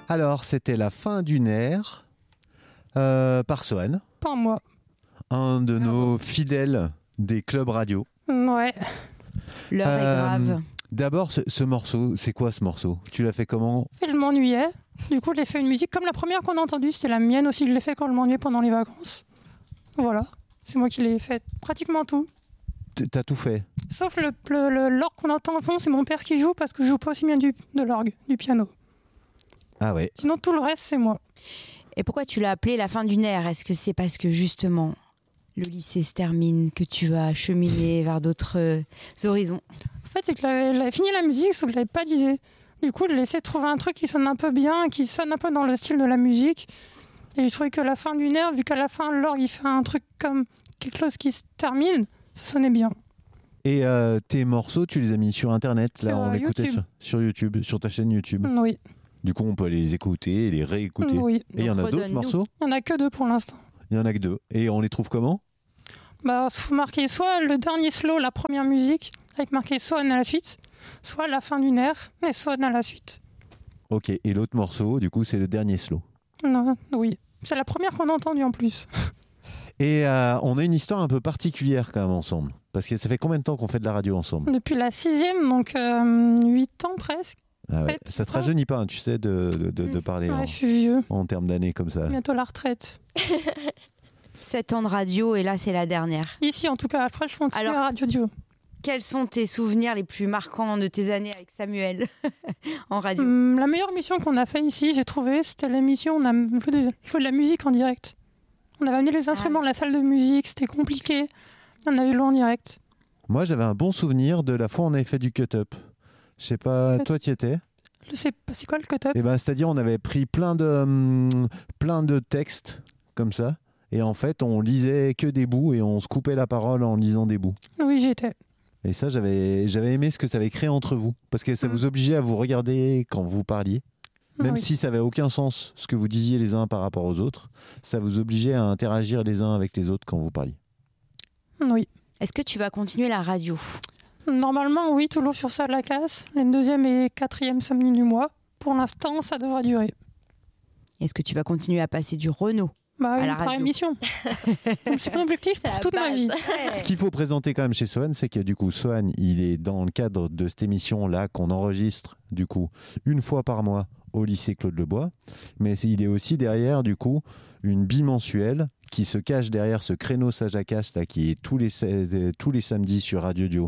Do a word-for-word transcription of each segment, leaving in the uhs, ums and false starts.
Alors, c'était la fin d'une ère euh, par Sohan, Pas moi. un de nos fidèles des clubs radio. Ouais. L'heure Euh, est grave. D'abord, ce, ce morceau, c'est quoi ce morceau? Tu l'as fait comment? Et je m'ennuyais. Du coup, j'ai fait une musique comme la première qu'on a entendue. C'était la mienne aussi. Je l'ai fait quand je m'ennuyais pendant les vacances. Voilà. C'est moi qui l'ai fait pratiquement tout. T- T'as tout fait? Sauf le, le, le- l'orgue qu'on entend au fond, c'est mon père qui joue parce que je joue pas aussi bien du, de l'orgue, du piano. Ah ouais. Sinon, tout le reste, c'est moi. Et pourquoi tu l'as appelé la fin d'une ère? Est-ce que c'est parce que justement le lycée se termine, que tu vas cheminer vers d'autres euh, horizons? En fait, c'est que j'avais, j'avais fini la musique, sauf que je l'avais pas d'idée. Du coup, j'ai essayé de trouver un truc qui sonne un peu bien, qui sonne un peu dans le style de la musique. Et je trouvais que la fin d'une ère, vu qu'à la fin, l'orgue, il fait un truc comme quelque chose qui se termine, ça sonnait bien. Et euh, tes morceaux, tu les as mis sur Internet, là, Sur, on euh, l'écoutait YouTube. sur, sur YouTube, sur ta chaîne YouTube. Oui, Du coup, on peut les écouter et les réécouter. oui. Et il y en a Donc, d'autres redonne-nous. morceaux? Il n'y en a que deux pour l'instant. Il y en a que deux. Et on les trouve comment? Bah, faut marquer soit le dernier slow, la première musique, avec marqué Swan à la suite, soit la fin d'une ère, et Swan à la suite. Ok, et l'autre morceau, du coup, c'est le dernier slow. Non, oui. C'est la première qu'on a entendue en plus. Et euh, on a une histoire un peu particulière quand même ensemble. Parce que ça fait combien de temps qu'on fait de la radio ensemble? Depuis la sixième, donc euh, huit ans presque. Ah ouais. fait, Ça te ouais. rajeunit pas, hein, tu sais, de, de, de, de parler Ouais, en, je suis vieux. en termes d'années comme ça. Bientôt la retraite. Sept ans de radio et là c'est la dernière. Ici, en tout cas, après, je continue Alors- à Radio Dio. Quels sont tes souvenirs les plus marquants de tes années avec Samuel en radio? Hum, la meilleure émission qu'on a fait ici, j'ai trouvé, c'était l'émission où on a joué, des- joué de la musique en direct. On avait amené les instruments de la salle de musique, c'était compliqué. On avait joué en direct. Moi, j'avais un bon souvenir de la fois où on avait fait du cut-up. Je sais pas, Cut- toi, tu y étais? Je sais pas, c'est quoi le cut-up? Eh ben, c'est-à-dire, on avait pris plein de, hum, plein de textes comme ça. Et en fait, on lisait que des bouts et on se coupait la parole en lisant des bouts. Oui, j'y étais. Et ça, j'avais, j'avais aimé ce que ça avait créé entre vous. Parce que ça Mm. vous obligeait à vous regarder quand vous parliez. Même Oui. si ça avait aucun sens ce que vous disiez les uns par rapport aux autres, ça vous obligeait à interagir les uns avec les autres quand vous parliez. Oui. Est-ce que tu vas continuer la radio? Normalement, oui, toujours sur ça de la casse. Les deuxième et quatrième samedi du mois. Pour l'instant, ça devrait durer. Est-ce que tu vas continuer à passer du Renault? Bah, À une la par radio. émission. Donc, c'est mon objectif pour la toute ma base. vie. Ce qu'il faut présenter quand même chez Sohan, c'est que du coup, Sohan, il est dans le cadre de cette émission-là qu'on enregistre du coup une fois par mois au lycée Claude Lebois. Mais c'est- il est aussi derrière du coup une bimensuelle qui se cache derrière ce créneau Sajakas là, qui est tous les, sa- tous les samedis sur Radio Dio,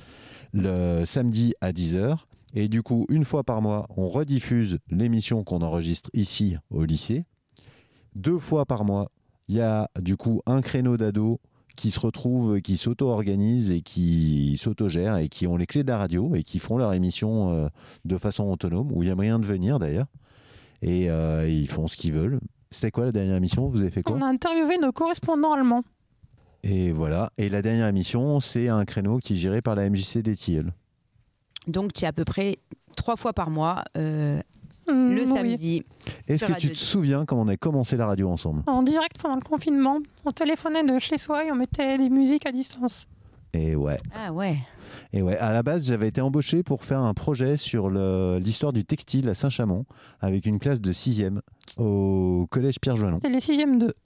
le samedi à dix heures. Et du coup, une fois par mois, on rediffuse l'émission qu'on enregistre ici au lycée. Deux fois par mois, il y a du coup un créneau d'ados qui se retrouvent, qui s'auto-organisent et qui s'auto-gèrent et qui ont les clés de la radio et qui font leur émission euh, de façon autonome, où il y a moyen de venir d'ailleurs. Et euh, ils font ce qu'ils veulent. C'était quoi la dernière émission? Vous avez fait quoi? On a interviewé nos correspondants allemands. Et voilà. Et la dernière émission, c'est un créneau qui est géré par la M J C des Tilleuls. Donc tu es à peu près trois fois par mois euh, Hum, le oui. samedi. Est-ce Sur que Radio tu te Dio. souviens quand on a commencé la radio ensemble? En direct pendant le confinement, on téléphonait de chez soi et on mettait des musiques à distance. Et ouais. Ah ouais. Et ouais, à la base, j'avais été embauché pour faire un projet sur le- l'histoire du textile à Saint-Chamond avec une classe de sixième au collège Pierre-Joannon. C'était les sixièmes deux.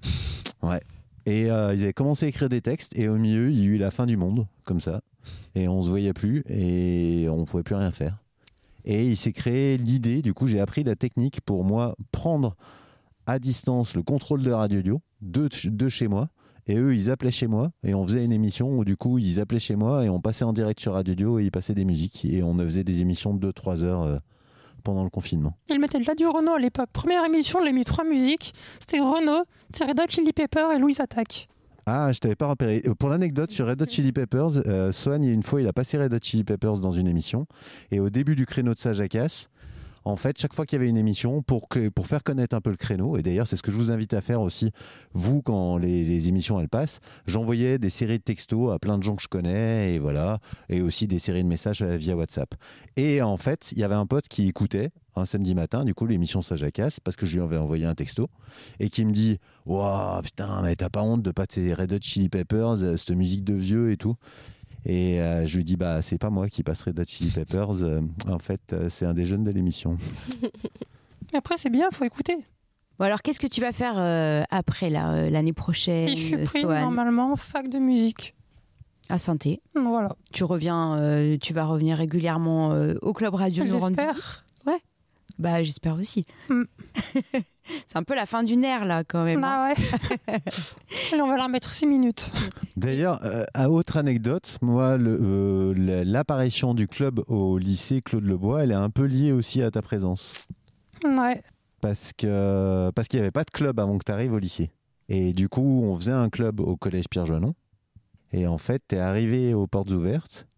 Et euh, ils avaient commencé à écrire des textes et au milieu, il y a eu la fin du monde, comme ça. Et on se voyait plus et on pouvait plus rien faire. Et il s'est créé l'idée, du coup, j'ai appris la technique pour moi prendre à distance le contrôle de Radio Dio de, de chez moi. Et eux, ils appelaient chez moi et on faisait une émission où du coup, ils appelaient chez moi et on passait en direct sur Radio Dio et ils passaient des musiques. Et on faisait des émissions de deux trois heures euh, pendant le confinement. Ils mettaient de la du Renault à l'époque. Première émission, on a mis trois musiques. C'était Renault, c'est Red Hot Chili Pepper et Louise Attaque. Ah, je t'avais pas repéré. Pour l'anecdote, sur Red Hot Chili Peppers, euh, Sohan, il y a une fois, il a passé Red Hot Chili Peppers dans une émission. Et au début du créneau de Sajakas, en fait, chaque fois qu'il y avait une émission, pour, que, pour faire connaître un peu le créneau, et d'ailleurs, c'est ce que je vous invite à faire aussi, vous, quand les, les émissions, elles passent, j'envoyais des séries de textos à plein de gens que je connais, et voilà, et aussi des séries de messages euh, via WhatsApp. Et en fait, il y avait un pote qui écoutait un samedi matin, du coup, l'émission Sajakas, parce que je lui avais envoyé un texto, et qui me dit « Waouh, putain, mais t'as pas honte de passer Red Hot Chili Peppers, euh, cette musique de vieux et tout ?» Et euh, je lui dis, bah, c'est pas moi qui passerai Red Hot Chili Peppers. Euh, en fait, euh, c'est un des jeunes de l'émission. Et après, c'est bien, il faut écouter. Bon, alors, qu'est-ce que tu vas faire euh, après, là, euh, l'année prochaine, Si je suis pris, Sohan normalement, fac de musique. À Saint-Étienne. Voilà. Tu reviens, euh, tu vas revenir régulièrement euh, au Club Radio nous rendre visite. J'espère. Ouais. Bah, j'espère aussi. Mm. C'est un peu la fin d'une ère, là, quand même. hein. Ah ouais. Allez, on va leur mettre six minutes. D'ailleurs, euh, à autre anecdote, moi, le, euh, la- l'apparition du club au lycée Claude Lebois, elle est un peu liée aussi à ta présence. Ouais. Parce que parce qu'il n'y avait pas de club avant que tu arrives au lycée. Et du coup, on faisait un club au collège Pierre-Joannon. Et en fait, tu es arrivé aux portes ouvertes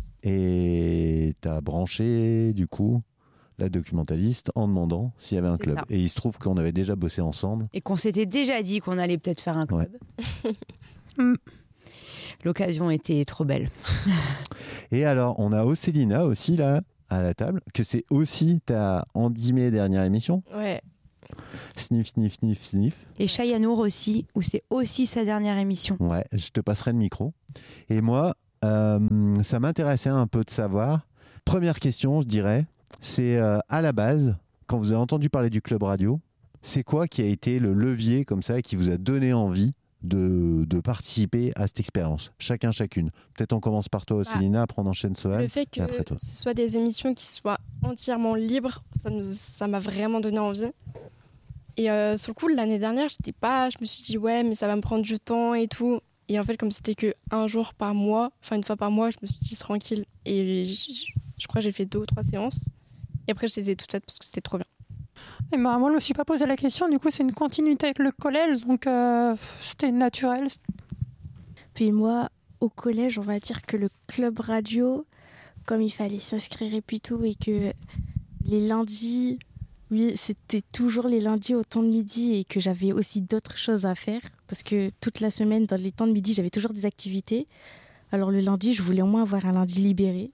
et tu as branché, du coup, la documentaliste en demandant s'il y avait un C'est club. ça. Et il se trouve qu'on avait déjà bossé ensemble. Et qu'on s'était déjà dit qu'on allait peut-être faire un club. Mm. L'occasion était trop belle. Et alors, on a Océlina aussi, là, à la table, que c'est aussi ta endimée dernière émission. Ouais. Sniff, sniff, sniff, sniff. Et Chayanour aussi, où c'est aussi sa dernière émission. Ouais, je te passerai le micro. Et moi, euh, ça m'intéressait un peu de savoir. Première question, je dirais, c'est euh, à la base, quand vous avez entendu parler du club radio, c'est quoi qui a été le levier comme ça qui vous a donné envie de, de participer à cette expérience? Chacun, chacune. Peut-être on commence par toi, Célina, après on enchaîne Sohan. Le fait que et après toi. ce soit des émissions qui soient entièrement libres, ça nous, ça m'a vraiment donné envie. Et euh, sur le coup, l'année dernière, j'étais pas, je me suis dit ouais, mais ça va me prendre du temps et tout. Et en fait, comme c'était que un jour par mois, enfin une fois par mois, je me suis dit tranquille. Et je, je crois que j'ai fait deux ou trois séances. Et après, je les ai toutes faites parce que c'était trop bien. Et ben, moi, je me suis pas posé la question. Du coup, c'est une continuité avec le collège, donc euh, c'était naturel. Puis moi, au collège, on va dire que le club radio, comme il fallait s'inscrire et puis tout, et que les lundis, oui, c'était toujours les lundis au temps de midi et que j'avais aussi d'autres choses à faire parce que toute la semaine, dans les temps de midi, j'avais toujours des activités. Alors le lundi, je voulais au moins avoir un lundi libéré.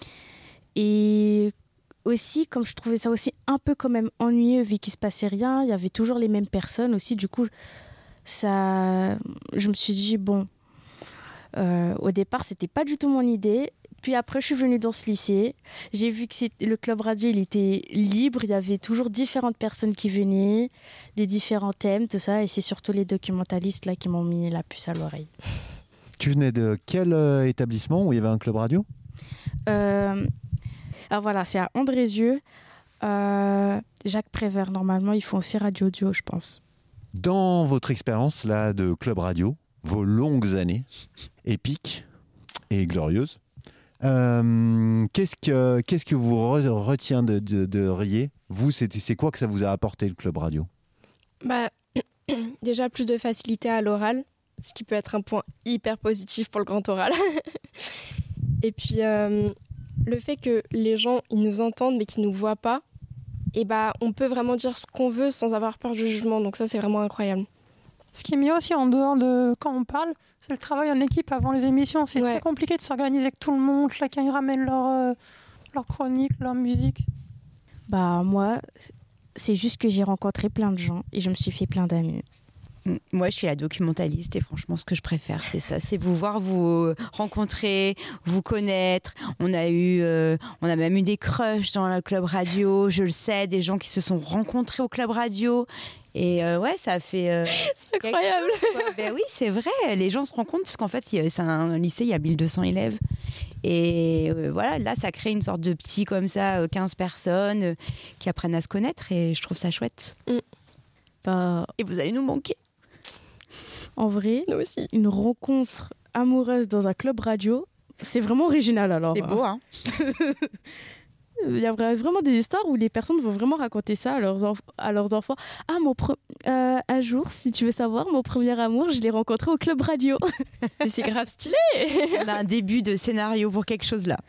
Et aussi, comme je trouvais ça aussi un peu quand même ennuyeux vu qu'il se passait rien, il y avait toujours les mêmes personnes aussi. Du coup, ça, je me suis dit bon, euh, au départ, c'était pas du tout mon idée. Puis après, je suis venue dans ce lycée. J'ai vu que c'était- le club radio, il était libre. Il y avait toujours différentes personnes qui venaient, des différents thèmes, tout ça. Et c'est surtout les documentalistes là qui m'ont mis la puce à l'oreille. Tu venais de quel euh, établissement où il y avait un club radio? Euh, alors voilà, c'est à Andrézieux. Euh, Jacques Prévert, normalement, ils font aussi radio audio, je pense. Dans votre expérience là de club radio, vos longues années épiques et glorieuses, euh, qu'est-ce que qu'est-ce que vous re- retient de, de, de Riez? Vous, c'était c'est quoi que ça vous a apporté le club radio? Bah, déjà plus de facilité à l'oral, ce qui peut être un point hyper positif pour le grand oral. Et puis euh, le fait que les gens ils nous entendent mais qu'ils nous voient pas, et bah on peut vraiment dire ce qu'on veut sans avoir peur du jugement. Donc ça c'est vraiment incroyable. Ce qui est mieux aussi en dehors de quand on parle, c'est le travail en équipe avant les émissions. C'est Ouais. très compliqué de s'organiser avec tout le monde. Chacun y ramène leur, euh, leur chronique, leur musique. Bah moi, c'est juste que j'ai rencontré plein de gens et je me suis fait plein d'amis. Mm. Moi, je suis la documentaliste et franchement, ce que je préfère, c'est ça. C'est vous voir, vous rencontrer, vous connaître. On a eu, euh, on a même eu des crushs dans le club radio. Je le sais, des gens qui se sont rencontrés au club radio. Et euh, ouais, ça a fait. euh, C'est incroyable. Ben oui, c'est vrai. Les gens se rencontrent parce qu'en fait, il y a- c'est un lycée, il y a mille deux cents élèves. Et euh, voilà, là, ça crée une sorte de petit comme ça, euh, quinze personnes euh, qui apprennent à se connaître. Et je trouve ça chouette. Bah, Et vous allez nous manquer. en vrai, Nous aussi. une rencontre amoureuse dans un club radio, c'est vraiment original alors. C'est beau, hein? Il y a vra- vraiment des histoires où les personnes vont vraiment raconter ça à leurs, enf- à leurs enfants. Ah, mon pre- euh, un jour, si tu veux savoir, mon premier amour, je l'ai rencontré au club radio. Mais c'est grave stylé. On a un début de scénario pour quelque chose là.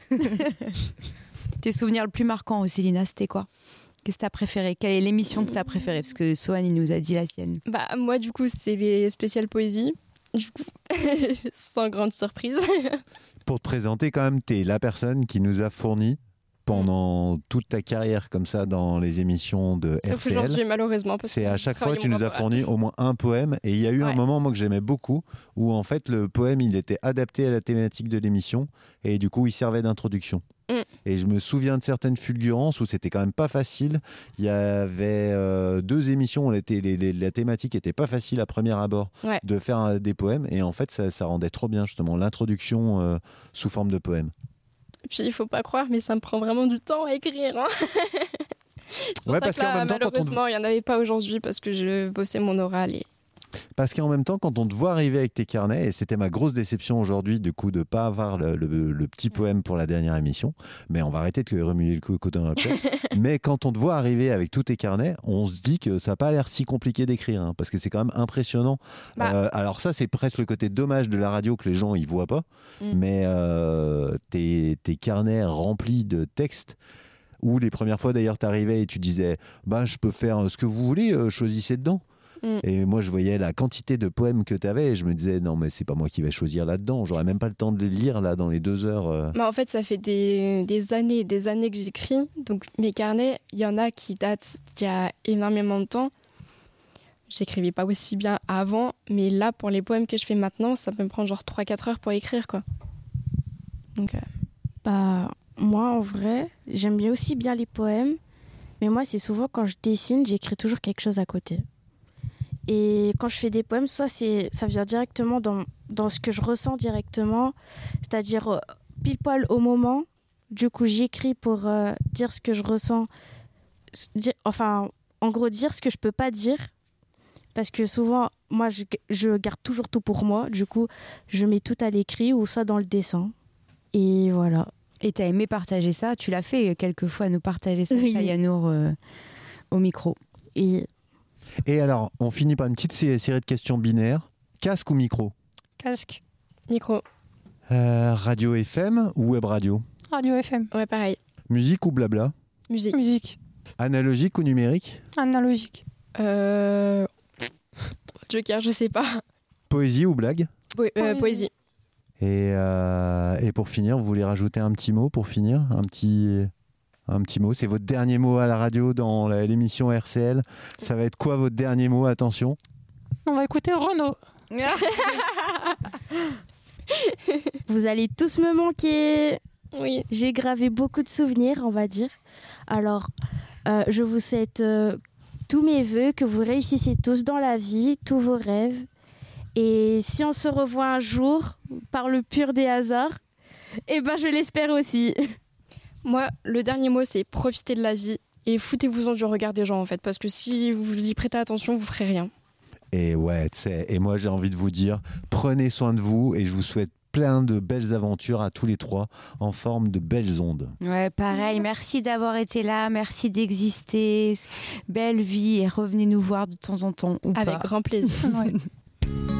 Tes souvenirs le plus marquants, Océlina, c'était quoi? Qu'est-ce que t'as préféré? Quelle est l'émission que t'as préférée? Parce que Sohan, il nous a dit la sienne. Bah moi du coup c'est les spéciales poésie. Du coup, sans grande surprise. Pour te présenter quand même, t'es la personne qui nous a fourni pendant toute ta carrière comme ça dans les émissions de Sauf R C L. aujourd'hui, malheureusement. Parce C'est que à j'ai chaque fois, travaillé tu mon nous as propre fourni au moins un poème. Et il y a eu un Ouais. moment, moi, que j'aimais beaucoup, où en fait, le poème, il était adapté à la thématique de l'émission. Et du coup, il servait d'introduction. Mm. Et je me souviens de certaines fulgurances où c'était quand même pas facile. Il y avait euh, deux émissions où la, té- les- les- la thématique était pas facile à premier abord Ouais. de faire euh, des poèmes. Et en fait, ça, ça rendait trop bien, justement, l'introduction euh, sous forme de poème. Et puis, il faut pas croire, mais ça me prend vraiment du temps à écrire. Hein. C'est pour Ouais, ça parce que là, qu'en même temps, quand on te- malheureusement, il n'y en avait pas aujourd'hui parce que je bossais mon oral. Et... Parce qu'en même temps, quand on te voit arriver avec tes carnets, et c'était ma grosse déception aujourd'hui, du coup, de ne pas avoir le, le- le petit poème pour la dernière émission, mais on va arrêter de remuer le coco dans la plaie. Mais quand on te voit arriver avec tous tes carnets, on se dit que ça n'a pas l'air si compliqué d'écrire, hein, parce que c'est quand même impressionnant. Bah. Euh, alors ça, c'est presque le côté dommage de la radio que les gens ils voient pas, Mm. mais euh, tes, tes carnets remplis de textes, où les premières fois d'ailleurs, tu arrivais et tu disais, bah, je peux faire ce que vous voulez, euh, choisissez dedans. Mm. Et moi, je voyais la quantité de poèmes que tu avais et je me disais, non, mais c'est pas moi qui vais choisir là-dedans. J'aurais même pas le temps de les lire là dans les deux heures. euh. Bah, en fait, ça fait des, des années et des années que j'écris. Donc, mes carnets, il y en a qui datent d'il y a énormément de temps. J'écrivais pas aussi bien avant, mais là, pour les poèmes que je fais maintenant, ça peut me prendre genre trois quatre heures pour écrire, quoi. Donc, euh, Bah, moi, en vrai, j'aime bien aussi bien les poèmes. Mais moi, c'est souvent quand je dessine, j'écris toujours quelque chose à côté. Et quand je fais des poèmes, soit c'est, ça vient directement dans, dans ce que je ressens directement, c'est-à-dire euh, pile poil au moment. Du coup, j'écris pour euh, dire ce que je ressens. S- dire- enfin, en gros, dire ce que je peux pas dire. Parce que souvent, moi, je, je garde toujours tout pour moi. Du coup, je mets tout à l'écrit ou soit dans le dessin. Et voilà. Et t'as aimé partager ça? Tu l'as fait quelquefois, nous partager ça, Oui. Yanour, euh, au micro. Et Et alors, on finit par une petite sé- série de questions binaires. Casque ou micro? Casque. micro. Euh, Radio F M ou web radio? Radio F M. Ouais, pareil. Musique ou blabla? Musique. Musique. Analogique ou numérique? Analogique. Euh... Joker, je sais pas. Poésie ou blague? Po- euh, Poésie. poésie. Et, euh, et pour finir, vous voulez rajouter un petit mot pour finir? Un petit, un petit mot. C'est votre dernier mot à la radio dans la- l'émission R C L. Ça va être quoi votre dernier mot? Attention. On va écouter Renaud. vous allez tous me manquer. Oui. J'ai gravé beaucoup de souvenirs, on va dire. Alors, euh, je vous souhaite euh, tous mes vœux, que vous réussissez tous dans la vie, tous vos rêves. Et si on se revoit un jour, par le pur des hasards, eh ben je l'espère aussi. Moi, le dernier mot, c'est profitez de la vie et foutez-vous-en du regard des gens, en fait. Parce que si vous y prêtez attention, vous ferez rien. Et ouais, tu sais, et moi j'ai envie de vous dire, prenez soin de vous et je vous souhaite plein de belles aventures à tous les trois en forme de belles ondes. Ouais, pareil. Merci d'avoir été là. Merci d'exister. Belle vie et revenez nous voir de temps en temps. Ou Avec pas. grand plaisir. Ouais.